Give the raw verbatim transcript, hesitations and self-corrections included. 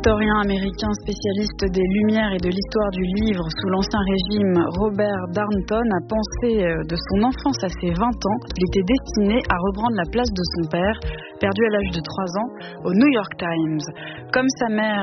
L'historien américain spécialiste des Lumières et de l'histoire du livre sous l'Ancien Régime, Robert Darnton, a pensé de son enfance à ses vingt ans qu'il était destiné à reprendre la place de son père, perdu à l'âge de trois ans, au New York Times. Comme sa mère